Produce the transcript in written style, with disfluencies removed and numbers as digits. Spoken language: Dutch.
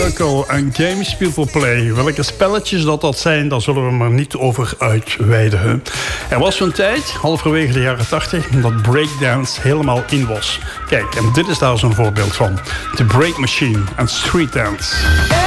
Circle en Games People Play. Welke spelletjes dat zijn, daar zullen we maar niet over uitweiden. Er was zo'n tijd, halverwege de jaren 80, dat breakdance helemaal in was. Kijk, en dit is daar zo'n voorbeeld van. The Break Machine en Street Dance.